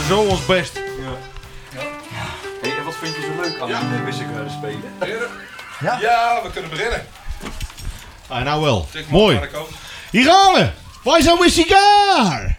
zo ons best. Hey, en wat vind je zo leuk aan die Wissegaarden spelen? Ja, we kunnen beginnen. Ah, nou wel. Zeg maar, Mooi. Marco. Hier gaan we. Wij zijn Wissigaar.